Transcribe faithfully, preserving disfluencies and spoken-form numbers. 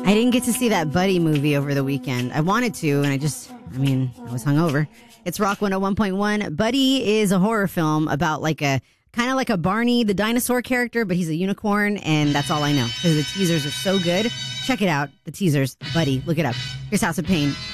I didn't get to see that Buddy movie over the weekend. I wanted to, and I just, I mean, I was hungover. It's Rock one oh one point one. Buddy is a horror film about like a, kind of like a Barney the dinosaur character, but he's a unicorn, and that's all I know because the teasers are so good. Check it out, the teasers. Buddy, look it up. Here's House of Pain.